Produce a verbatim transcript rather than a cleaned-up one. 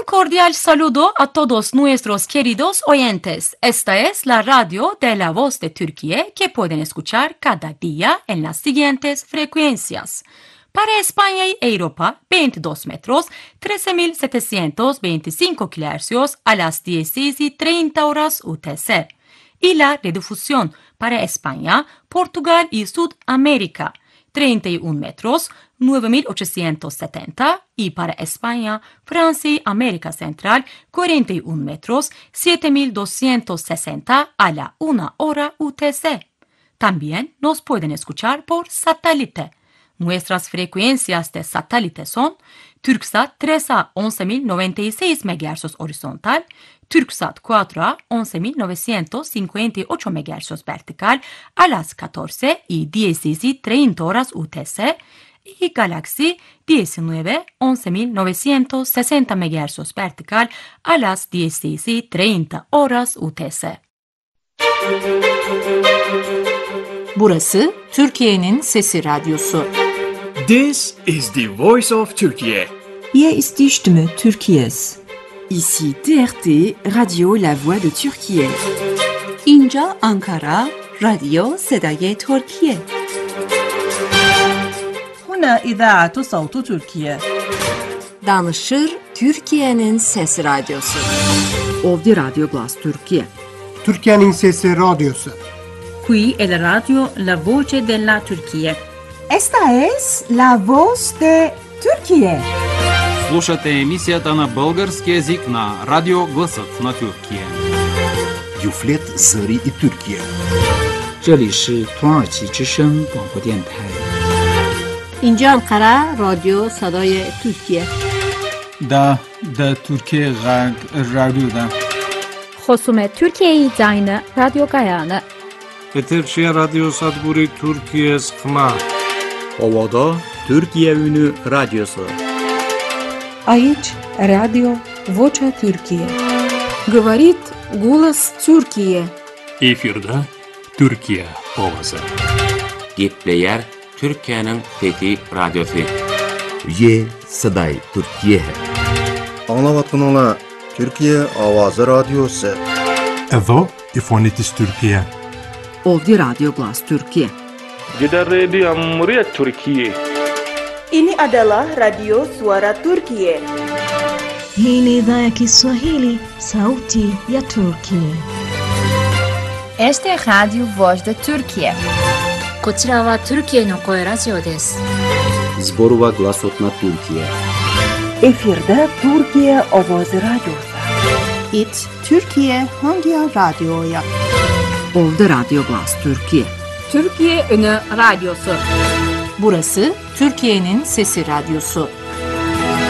Un cordial saludo a todos nuestros queridos oyentes. Esta es la radio de La Voz de Turquía que pueden escuchar cada día en las siguientes frecuencias. Para España y Europa, veintidós metros, trece mil setecientos veinticinco kilohercios a las dieciséis y treinta horas U T C. Y la redifusión para España, Portugal y Sudamérica, treinta y un metros, nueve mil ochocientos setenta, y para España, Francia y América Central, cuarenta y un metros, siete mil doscientos sesenta a la una hora U T C. También nos pueden escuchar por satélite. Nuestras frecuencias de satélite son Turksat tres a once mil noventa y seis megahercios horizontal, Turksat cuatro a once mil novecientos cincuenta y ocho megahercios vertical a las catorce y dieciséis y treinta horas U T C y Galaxy diecinueve a once mil novecientos sesenta megahercios vertical a las dieciséis y treinta horas U T C. Burası Türkiye'nin Sesi Radyosu. This is the voice of Turkey. Hier ist die Stimme Türkiye's. Ici T R T, Radio La Voix de Türkiye. اینجا آنکارا، رادیو صدای ترکیه. هنا إذاعة صوت تركيا. Danışır Türkiye'nin Sesi Radyosu. Ovdje Radio Glas Türkiye. Türkiye'nin Sesi Radyosu. Qui è la radio La Voce della Turquía. Esta es La Voz de Turquía. Слушате емисията на български език на Радио Гласът на Türkiye. Юфлет Зари и Türkiye. 这里是土耳其之声广播电台。 اینجا انقره رادیو صدای ترکیه. دا دا Türkiye رادیو. خصوم Türkiye زاین رادیو گایانه. Eterşehir Radyo Sadguri Türkiye Skma. Ovada Türkiye Ünü Radyosu. Aici Radio Vocea Türkiye. Говорит голос Türkiye. Efirde Türkiye Ovası. Gitleyer Türkiye'nin Fethi Radyosu. Ye Saday Türkiye. Anlavatkanlar Türkiye Avazı Radyosu. Evo İfonitis Türkiye. Ovdje Radio Glas Türkiye. Gidan Radio Muryat Türkiye. Ini adalah Radio Suara Turkiye. Hii ni idhaa ya Kiswahili, Sauti ya Turkiye. Este es Radio Voz de Turkiye. こちらはトルキエの声ラジオです。 Zborova Glasot na Türkiye. Efirde Türkiye Avazı Radyosu. It Türkiye Hangi Radyo'ya? Ovdje Radio Glas Türkiye. Türkiye Ünü Radyosu. Burası Türkiye'nin Sesi Radyosu.